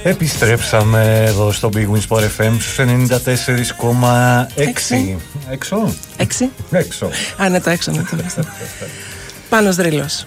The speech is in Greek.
Επιστρέψαμε εδώ στο Big Win Sport FM στους 94,6. Έξω. Έξι. Έξω. Α, ναι, το έξω. Ναι, το Πάνος Δρύλος.